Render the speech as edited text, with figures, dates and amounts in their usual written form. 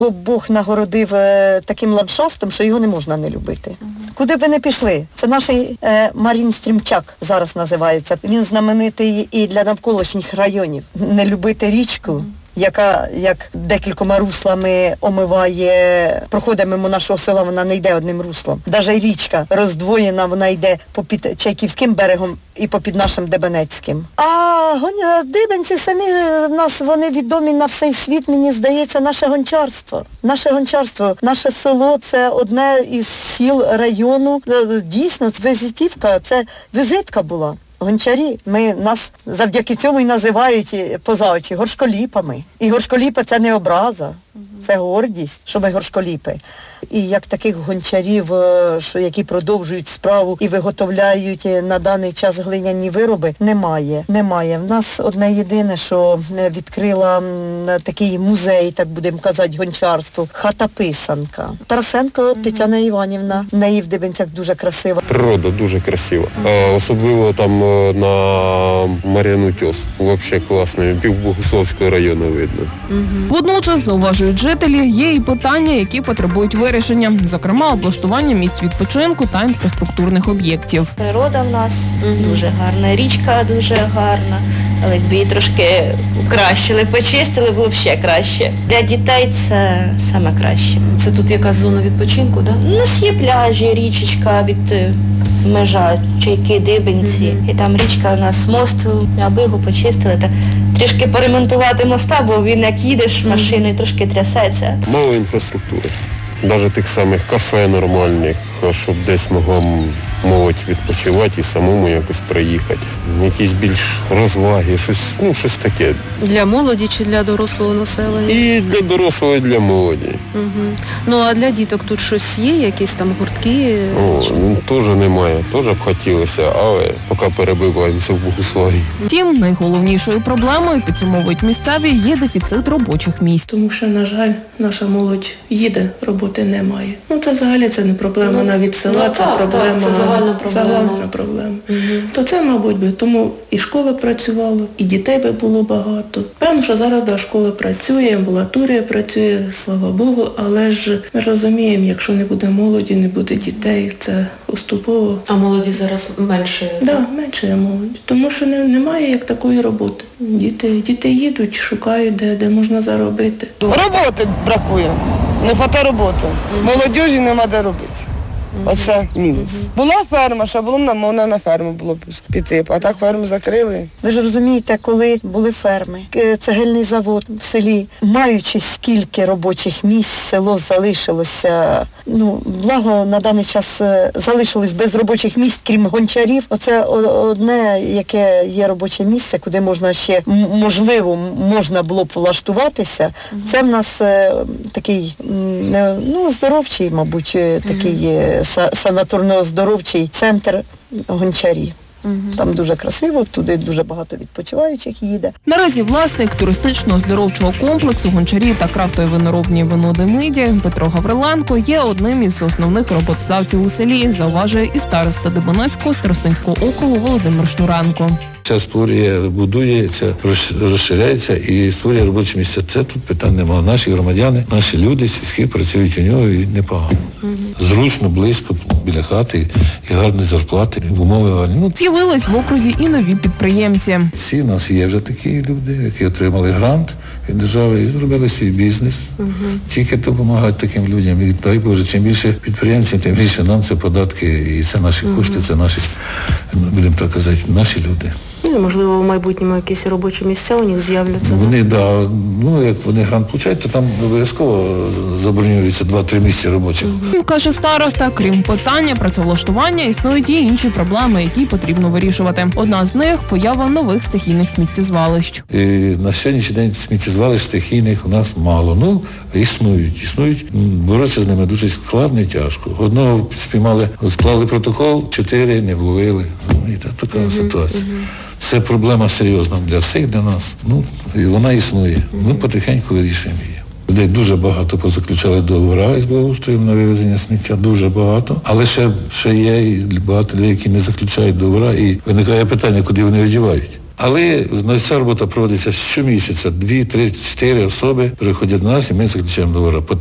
Бог нагородив таким ландшафтом, що його не можна не любити. Куди б ви не пішли? Це наш Марін Стрімчак зараз називається. Він знаменитий і для навколишніх районів. Не любити річку, яка як декількома руслами омиває, проходить мимо нашого села, вона не йде одним руслом. Даже річка роздвоєна, вона йде попід Чайківським берегом і попід нашим Дебенецьким. А Дибенці самі в нас, вони відомі на всей світ, мені здається, наше гончарство. Наше село – це одне із сіл району. Дійсно, візитівка, це візитка була. Гончарі, нас завдяки цьому і називають поза очі горшколіпами. І горшколіпи – це не образа, це гордість, що ми горшколіпи. І як таких гончарів, які продовжують справу і виготовляють на даний час глиняні вироби, немає. В нас одне єдине, що відкрила такий музей, так будемо казати, гончарству, хата-писанка. Тарасенко Тетяна Іванівна, в неї в Дибенцях дуже красива. Природа дуже красива. Особливо там на Мар'яну Тьос. Взагалі класно. Пів Богуславського району видно. Водночас, зауважують жителі, є і питання, які потребують вирішення. Зокрема, облаштування місць відпочинку та інфраструктурних об'єктів. Природа в нас дуже гарна, річка дуже гарна. Але якби її трошки покращили, почистили, було б ще краще. Для дітей це саме краще. Це тут якась зона відпочинку, так? У нас є пляжі, річечка від межа Чайки, Дибенці. І там річка у нас мост, аби його почистили. Та трішки поремонтувати моста, бо він як їдеш машиною, трошки трясеться. Мало інфраструктури. Навіть тих самих кафе нормальних, щоб десь могла молодь відпочивати і самому якось приїхати. Якісь більш розваги, щось таке. Для молоді чи для дорослого населення? І для дорослого, і для молоді. Ну, а для діток тут щось є, якісь там гуртки? Теж немає, теж б хотілося, але поки перебиваємося в Богуславі. Втім, найголовнішою проблемою, підсумовують місцеві, є дефіцит робочих місць. Тому що, на жаль, наша молодь їде, роботи немає. Це взагалі це не проблема навіть села, це проблема. Це загальна проблема. То це, мабуть, би тому і школа працювала, і дітей би було багато. Певно, що зараз школа працює, амбулаторія працює, слава Богу, але ж ми розуміємо, якщо не буде молоді, не буде дітей, це поступово. А молоді зараз менше? Так, менше молоді. Тому що немає як такої роботи. Діти їдуть, шукають, де можна заробити. Роботи бракує, не хватає роботи. Молодіжі нема де робити. Оце мінус. Була ферма, ще було можна на ферму було б піти, а так ферму закрили. Ви ж розумієте, коли були ферми, цегельний завод в селі, маючи скільки робочих місць, село залишилося, благо на даний час залишилось без робочих місць, крім гончарів. Оце одне, яке є робоче місце, куди можна ще, можливо, можна було б влаштуватися. Це в нас такий, здоровчий, мабуть, такий санаторно-оздоровчий центр гончарі. Там дуже красиво, туди дуже багато відпочиваючих їде. Наразі власник туристично-оздоровчого комплексу «Гончарі» та крафтові виноробні вино «Демидя» Петро Гавриленко є одним із основних роботодавців у селі, зауважує і староста Дебенецького старостинського округу Володимир Шнуренко. Це створює, будується, розширяється і створює робочі місця. Це тут питань немає. Наші громадяни, наші люди сільські працюють у нього і непогано. Зручно, близько, біля хати і гарні зарплати, і умови гарні. З'явились в окрузі і нові підприємці. Всі у нас є вже такі люди, які отримали грант від держави і зробили свій бізнес. Тільки допомагають таким людям. І дай Боже, чим більше підприємців, тим більше нам це податки, і це наші кошти, це наші, будемо так казати, наші люди. Можливо, в майбутньому якісь робочі місця у них з'являться. Вони, як вони грант получають, то там обов'язково забронюються 2-3 місця робочих. Каже староста, крім питання працевлаштування, існують і інші проблеми, які потрібно вирішувати. Одна з них – поява нових стихійних сміттєзвалищ. І на сьогоднішній день сміттєзвалищ стихійних у нас мало. Існують. Боротися з ними дуже складно і тяжко. Одного спіймали, склали протокол, 4 не вловили. І така ситуація. Це проблема серйозна для всіх, для нас. І вона існує. Ми потихеньку вирішуємо її. Людей дуже багато позаключали договори із благоустроєм на вивезення сміття, дуже багато. Але ще є і багато людей, які не заключають договори, і виникає питання, куди вони одівають. Але ця робота проводиться щомісяця. 2, 3, 4 особи приходять до нас і ми заключаємо договори.